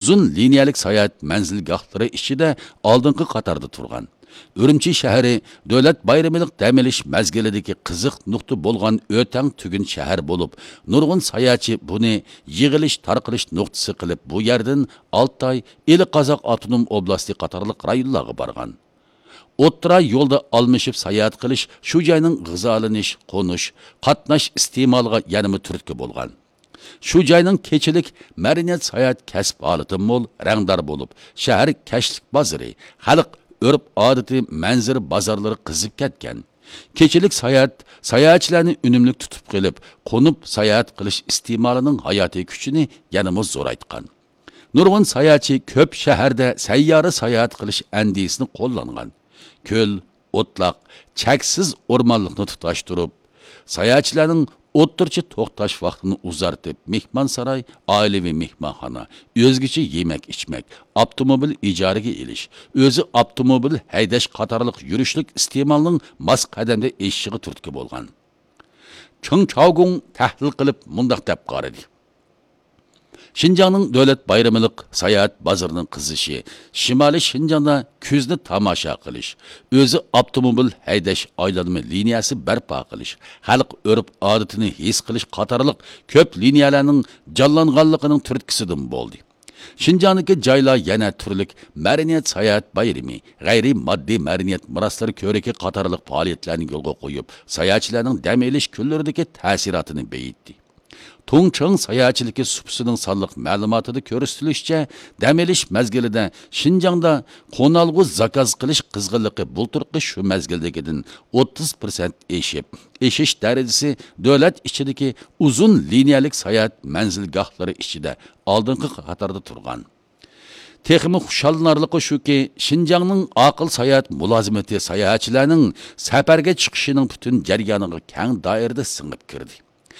uzun liniyalik sayohat manzilgohlari ichida oldingi qatorda turgan. Ürümçi şəhəri dövlət bayramlıq dəm olish məzgilidəki qiziq nuqta bolğan ötəng tügün şəhər bolub, nurgun sayaçı bunu yığılış tarqılış nuqtası qılıb bu yerdən Altay, Eli Qazaq Avtonom Oblasti qatarlıq rayonlarga barğan. O'ttira yo'lda almışıp sayohat qilish shu joyning g'izolanish, qo'nish, qatnash iste'moliga yanimi turtki bo'lgan. Shu joyning kechilik madaniyat sayohat kasb holati mo'l, rangdor bo'lib, shahar kashlik bozori, xalq örüp adeti manzir bozorlari qizib ketgan. Kechilik sayohatchilarni unumli tutib qilib, qo'nib sayohat qilish iste'molining hayotiy kuchini yanama zo'raytgan. Nurg'un sayohatchi ko'p shaharda sayyora sayohat qilish andisini qo'llangan. Ko'l, o'tloq, cheksiz o'rmonlikni tutashtirib, sayohatchilarning o'ttirchi to'xtash vaqtini uzartib, mehmonsaroy, oilaviy mehmonxona, o'zgacha yemak ichmak, avtomobil ijaraga elish, o'zi avtomobil haydash qatorliq yurishlik iste'molning mas qadamda eshishi turtki bo'lgan. Chung Chaugung tahlil qilib mundaq deb qaradi. Şinjanның dövlət bayramlıq sayohat bozorining qizishi, Shimoliy Shinjanda kuzni tomosha qilish, o'zi avtomobil haydash aylanma liniyasi barpo qilish, xalq o'rib odatini his qilish qatorliq ko'p liniyalarning jonlanganligining turtkisidan bo'ldi. Shinjondagi joylar yana turlik madaniyat sayohat bayrami, g'ayri moddiy madaniyat meroslari ko'riki qatorliq faoliyatlarni yo'lga qo'yib, sayohatchilarning dam olish kunlaridagi ta'sirotini beyitdi. Tongchang sayohatchiligi supsining sonliq ma'lumotida ko'rsatilishicha, dam olish mezgilida Shinjongda qo'nalg'u zakaz qilish qizg'inligi bulturqi shu mezgildagidan 30% eshish darajasi davlat ichidagi uzun liniyalik sayohat manzilgohlari ichida oldingi qatorda turgan. Texmi xushallanarligi shuki, Shinjongning aql sayohat mulozimati sayohatchilarning safarga chiqishining butun jarayoniga keng doirada singib kirdi.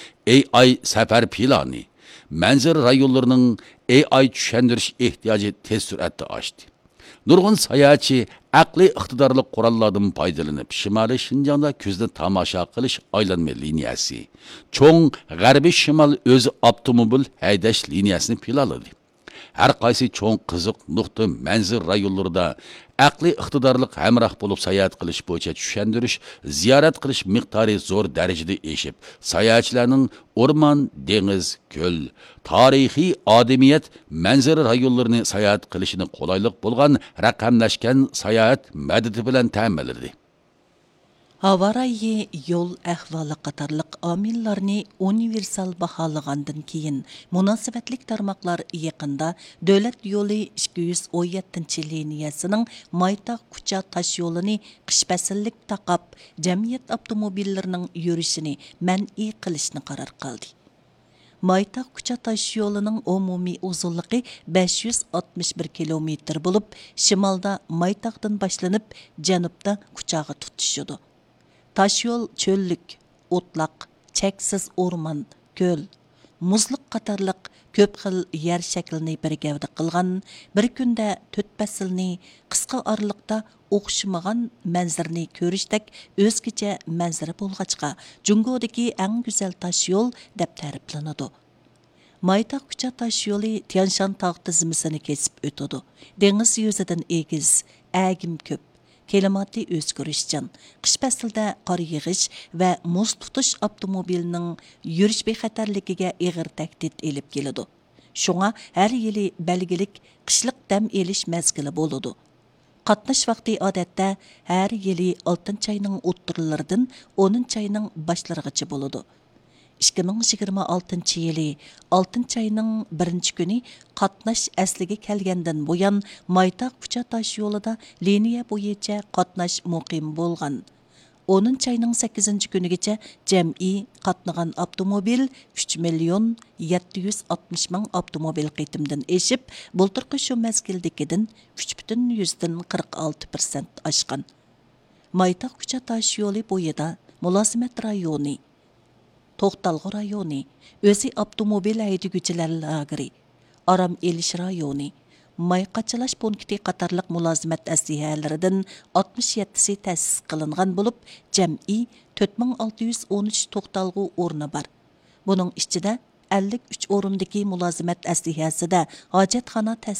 AI safar planı, manzil rayonlarının AI tushundirish ehtiyoji tez suratda oshdi. Nurg'un sayohatchi aqliy iqtidorli qurollardan foydalanib, Shimoliy Shinjongda ko'zni tomosha qilish aylanma liniyasi, cho'ng g'arbiy shimol o'zi avtomobil haydash liniyasini planladi. Her qaysi cho'ng qiziq nuqta manzil rayonlarida aqliy iqtidorliq hamroh bo'lib sayohat qilish bo'yicha tushuntirish, ziyorat qilish miqdori zo'r darajada eshib, sayohatchilarning o'rmon, dengiz, ko'l, tarixiy odamiyat manzil rayonlarini sayohat qilishini qulaylik bo'lgan raqamlashgan sayohat madadi bilan ta'minladi. Hava rayi yol ahvoli qatorliq omillarni universal baholag'andan keyin munosabatlik tarmoqlar yaqinda davlat yo'li 217 liniyasining Maytaq Kucha tosh yo'lini qish fasllik taqab jamiyat avtomobillarining yurishini man'iy qilishni qaror qildi. Maytaq Kucha tosh yo'lining umumiy uzunligi 561 kilometr bo'lib, shimolda Maytaqdan boshlanib, janubda Kuchaga tutishadi. Taş yol çöllük, otlaq, cheksiz o'rmon, ko'l, muzliq qatorliq ko'p xil yer shaklini bir gavda qilgan, bir kunda 4 faslni qisqa oraliqda o'xshamagan manzarani ko'rishdek o'zgacha manzara bo'lg'achqa, Jungodagi eng go'zal tosh yo'l deb ta'riflanadi. Maytaq Kucha tosh yo'li Tianshan tog' tizmasini kesib o'tadi. Dengiz yuzidan egiz, agim ko'p. Kelimati o'zgarishchan. Qish faslida qor yig'ish va muz tutish avtomobilining yurish bexatarligiga og'ir tahdid elib keladi. Shunga har yili belgilik qishliq dam elish mezgili bo'ladi. Qatnash vaqti odatda har yili 6 oyning o'ttirlaridan 10 oyning boshlarigacha bo'ladi. 2026 yili 6 ayning 1 kuni qatnash asliga kelgandan buyon Maytaq Kucha tosh yo'lida liniya bo'yicha qatnash muqim bo'lgan. 10 ayning 8 kunigacha jam'iy qatnagan avtomobil 3 million 760 ming avtomobil qitimdan eshib, bulturqi shu mezgildagidan 3,46% oshgan. Maytaq Kucha tosh yo'li bo'yida mulozimat rayoni, To'xtalg'u rayoni, o'zi avtomobil haydaguvchilar lageri, Aram elish rayoni, Mayqachalash punkti qatorliq mulozimat aslihalaridan 67si ta'sis qilingan bo'lib, jam'iy 4613 to'xtalg'u o'rni bor. Buning ichida 53 o'rindagi mulozimat aslihasida hojatxona